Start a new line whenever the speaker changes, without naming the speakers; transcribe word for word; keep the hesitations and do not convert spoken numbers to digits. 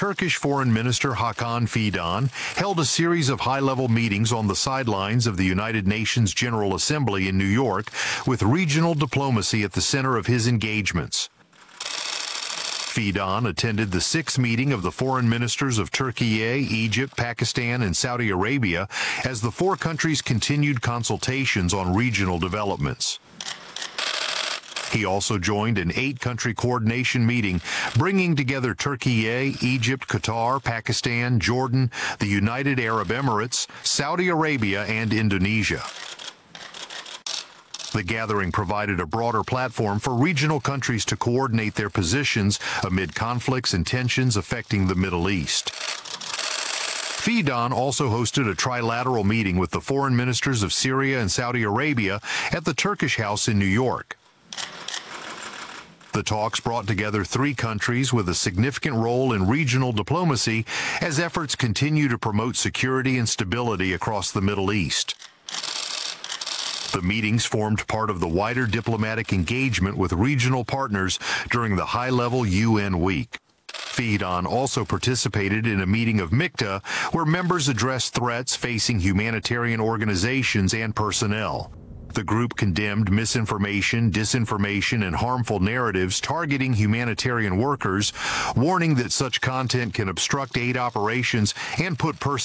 Turkish Foreign Minister Hakan Fidan held a series of high-level meetings on the sidelines of the United Nations General Assembly in New York, with regional diplomacy at the center of his engagements. Fidan attended the sixth meeting of the foreign ministers of Turkey, Egypt, Pakistan, and Saudi Arabia as the four countries continued consultations on regional developments. He also joined an eight-country coordination meeting bringing together Turkey, Egypt, Qatar, Pakistan, Jordan, the United Arab Emirates, Saudi Arabia, and Indonesia. The gathering provided a broader platform for regional countries to coordinate their positions amid conflicts and tensions affecting the Middle East. Fidan also hosted a trilateral meeting with the foreign ministers of Syria and Saudi Arabia at the Turkish House in New York. The talks brought together three countries with a significant role in regional diplomacy as efforts continue to promote security and stability across the Middle East. The meetings formed part of the wider diplomatic engagement with regional partners during the high-level U N week. Fidan also participated in a meeting of MIKTA, where members addressed threats facing humanitarian organizations and personnel. The group condemned misinformation, disinformation, and harmful narratives targeting humanitarian workers, warning that such content can obstruct aid operations and put personnel